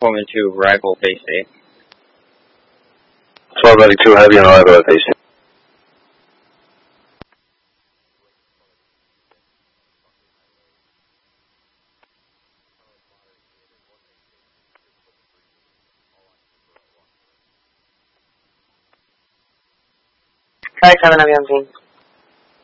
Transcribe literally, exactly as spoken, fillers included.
Foreman two, arrival base eight. twelve ninety-two, heavy on arrival at base eight. Five seven of Yankee.